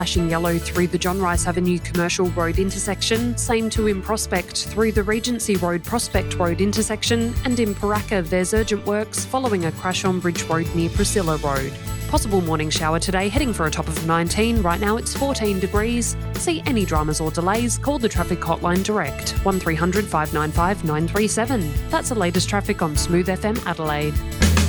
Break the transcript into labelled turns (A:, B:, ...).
A: Flashing yellow through the John Rice Avenue Commercial Road intersection, same too in Prospect through the Regency Road Prospect Road intersection, and in Paraka there's urgent works following a crash on Bridge Road near Priscilla Road. Possible morning shower today, heading for a top of 19. Right now it's 14 degrees. See any dramas or delays, call the traffic hotline direct, 1300 595 937. That's the latest traffic on Smooth FM Adelaide.